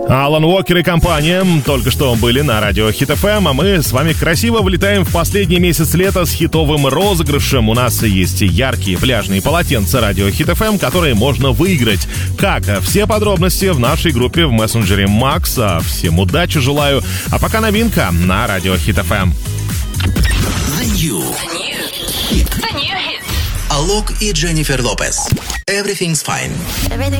Алан Уокер и компания только что были на радио Хит ФМ, а мы с вами красиво влетаем в последний месяц лета с хитовым розыгрышем. У нас есть яркие пляжные полотенца радио Хит ФМ, которые можно выиграть. Как? Все подробности в нашей группе в мессенджере Макс. Всем удачи желаю. А пока новинка на радио Хит ФМ. Алок и Дженнифер Лопес. Everything's fine.